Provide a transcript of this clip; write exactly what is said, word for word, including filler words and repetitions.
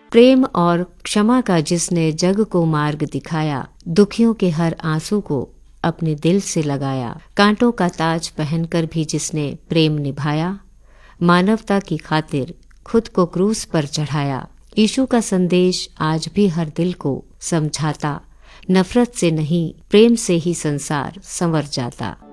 प्रेम और क्षमा का जिसने जग को मार्ग दिखाया, दुखियों के हर आंसू को अपने दिल से लगाया। कांटों का ताज पहनकर भी जिसने प्रेम निभाया, मानवता की खातिर खुद को क्रूस पर चढ़ाया। यीशु का संदेश आज भी हर दिल को समझाता, नफरत से नहीं प्रेम से ही संसार संवर जाता।